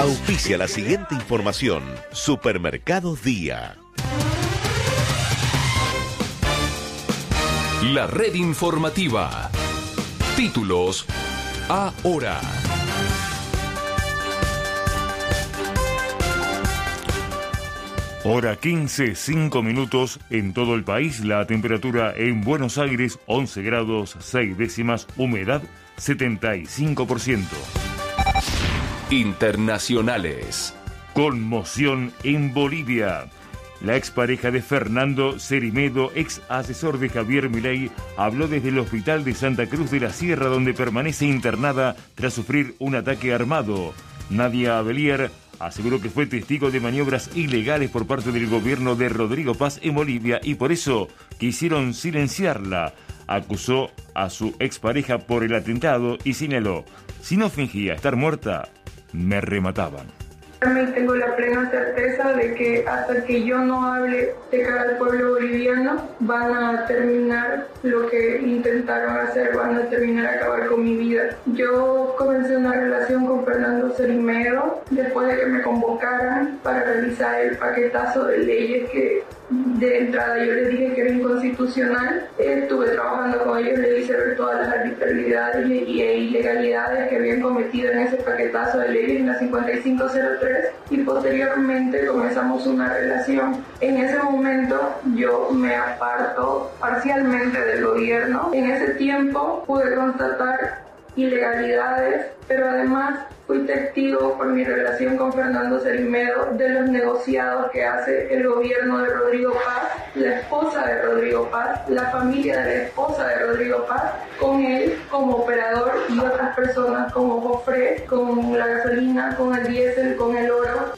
Auspicia la siguiente información. Supermercados Día. La red informativa. Títulos ahora. Hora 15, 5 minutos en todo el país. La temperatura en Buenos Aires, 11 grados 6 décimas, humedad 75%. Internacionales. Conmoción en Bolivia. La expareja de Fernando Cerimedo, ex asesor de Javier Milei, habló desde el hospital de Santa Cruz de la Sierra, donde permanece internada tras sufrir un ataque armado. Nadia Belier aseguró que fue testigo de maniobras ilegales por parte del gobierno de Rodrigo Paz en Bolivia y por eso quisieron silenciarla. Acusó a su expareja por el atentado y señaló: si no fingía estar muerta, me remataban. Tengo la plena certeza de que hasta que yo no hable de cara al pueblo boliviano, van a terminar lo que intentaron hacer, van a terminar a acabar con mi vida. Yo comencé una relación con Fernando Cerimedo después de que me convocaran para realizar el paquetazo de leyes que de entrada yo les dije que era inconstitucional. Estuve trabajando con ellos, les hice ver todas las arbitrariedades e ilegalidades que habían cometido en ese paquetazo de leyes, en la 5503, y posteriormente comenzamos una relación. En ese momento yo me aparto parcialmente del gobierno. En ese tiempo pude constatar ilegalidades, pero además fui testigo por mi relación con Fernando Cerimedo de los negociados que hace el gobierno de Rodrigo Paz, la esposa de Rodrigo Paz, la familia de la esposa de Rodrigo Paz, con él como operador y otras personas como Jofre, con la gasolina, con el diésel, con el oro.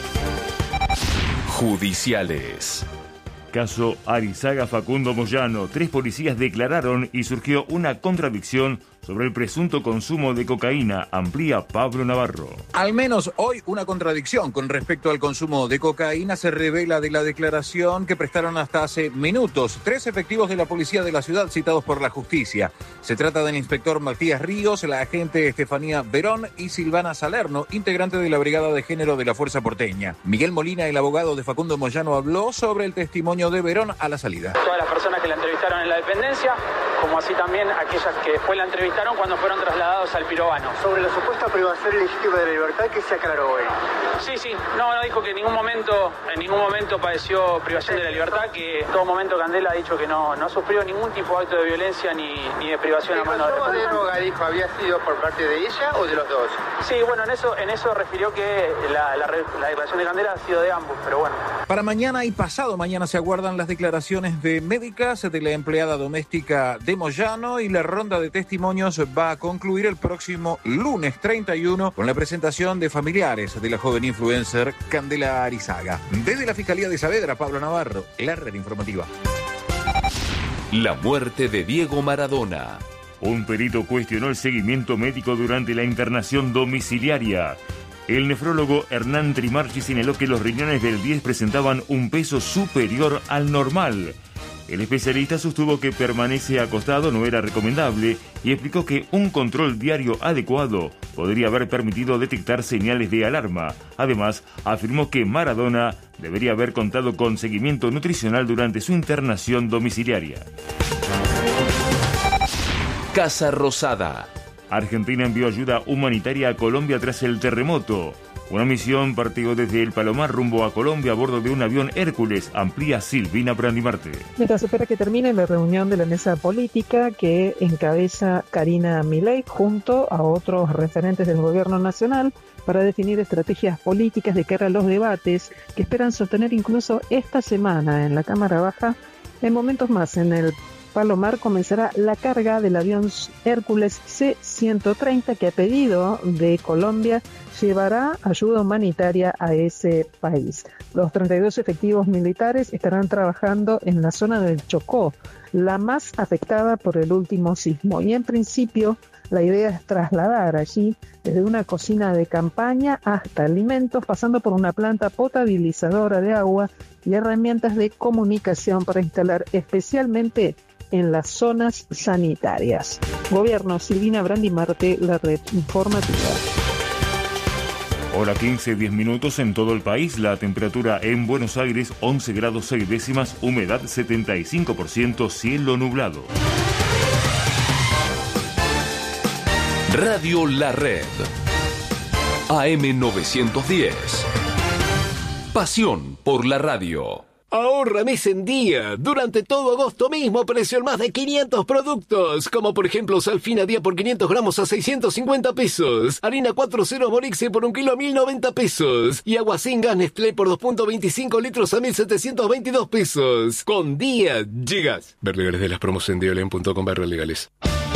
Judiciales. Caso Arizaga Facundo Moyano. 3 policías declararon y surgió una contradicción sobre el presunto consumo de cocaína. Amplía Pablo Navarro. Al menos hoy una contradicción con respecto al consumo de cocaína se revela de la declaración que prestaron hasta hace minutos 3 efectivos de la policía de la ciudad citados por la justicia. Se trata del inspector Matías Ríos, la agente Estefanía Verón y Silvana Salerno, integrante de la Brigada de Género de la Fuerza Porteña. Miguel Molina, el abogado de Facundo Moyano, habló sobre el testimonio de Verón a la salida. Todas las personas que la entrevistaron en la dependencia, como así también aquellas que después la entrevistaron cuando fueron trasladados al Pirovano. Sobre la supuesta privación ilegítima de la libertad, ¿qué se aclaró hoy? Sí, no dijo que en ningún momento padeció privación de la libertad, que en todo momento Candela ha dicho que no sufrió ningún tipo de acto de violencia ni de privación a mano de ¿El consumo de droga, dijo, había sido por parte de ella o de los dos? Sí, bueno, en eso refirió que la declaración de Candela ha sido de ambos, pero bueno. Para mañana y pasado mañana se aguardan las declaraciones de médicas de la empleada doméstica de Moyano y la ronda de testimonios va a concluir el próximo lunes 31 con la presentación de familiares de la joven influencer Candela Arizaga. Desde la Fiscalía de Saavedra, Pablo Navarro, la red informativa. La muerte de Diego Maradona. Un perito cuestionó el seguimiento médico durante la internación domiciliaria. El nefrólogo Hernán Trimarchi señaló que los riñones del 10 presentaban un peso superior al normal. El especialista sostuvo que permanecer acostado no era recomendable y explicó que un control diario adecuado podría haber permitido detectar señales de alarma. Además, afirmó que Maradona debería haber contado con seguimiento nutricional durante su internación domiciliaria. Casa Rosada. Argentina envió ayuda humanitaria a Colombia tras el terremoto. Una misión partió desde el Palomar rumbo a Colombia a bordo de un avión Hércules. Amplía Silvina Brandimarte. Mientras se espera que termine la reunión de la mesa política que encabeza Karina Milei junto a otros referentes del gobierno nacional para definir estrategias políticas de cara a los debates que esperan sostener incluso esta semana en la Cámara Baja. En momentos más, en el Palomar comenzará la carga del avión Hércules C-130 que a pedido de Colombia llevará ayuda humanitaria a ese país. Los 32 efectivos militares estarán trabajando en la zona del Chocó, la más afectada por el último sismo. Y en principio la idea es trasladar allí desde una cocina de campaña hasta alimentos, pasando por una planta potabilizadora de agua y herramientas de comunicación para instalar especialmente en las zonas sanitarias. Gobierno, Silvina Brandimarte, la red informativa. Hora 15, 10 minutos en todo el país. La temperatura en Buenos Aires, 11 grados 6 décimas, humedad 75%, cielo nublado. Radio La Red. AM 910. Pasión por la radio. Ahorra mes en día. Durante todo agosto mismo precio en más de 500 productos. Como por ejemplo Salfina día por 500 gramos a 650 pesos. Harina 4.0 Morixe por 1 kilo a 1.090 pesos. Y agua sin gas Nestlé por 2.25 litros a 1.722 pesos. Con día llegas. Ver legales de las promos en dialen.com/legales.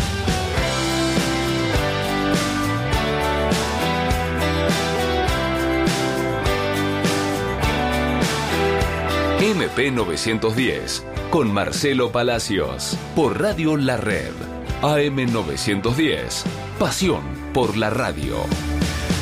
MP 910, con Marcelo Palacios, por Radio La Red. AM 910, pasión por la radio.